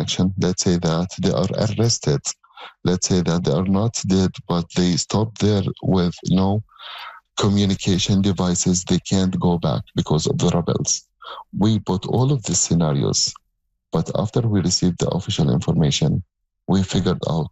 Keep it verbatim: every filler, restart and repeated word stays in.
action. Let's say that they are arrested. Let's say that they are not dead, but they stopped there with no communication devices. They can't go back because of the rebels. We put all of these scenarios, but after we received the official information, we figured out